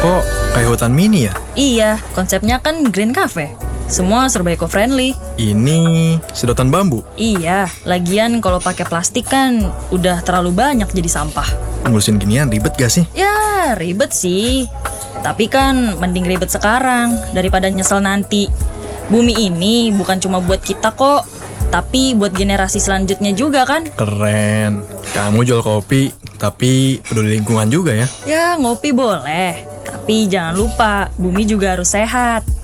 Kok kayak hutan mini ya? Iya, konsepnya kan green cafe. Semua serba eco-friendly. Ini sedotan bambu. Iya, lagian kalau pakai plastik kan udah terlalu banyak jadi sampah. Ngurusin ginian ribet gak sih? Ya, ribet sih. Tapi kan mending ribet sekarang daripada nyesel nanti. Bumi ini bukan cuma buat kita kok, tapi buat generasi selanjutnya juga kan? Keren. Kamu jual kopi, tapi peduli lingkungan juga ya? Ya, ngopi boleh. Tapi jangan lupa, bumi juga harus sehat.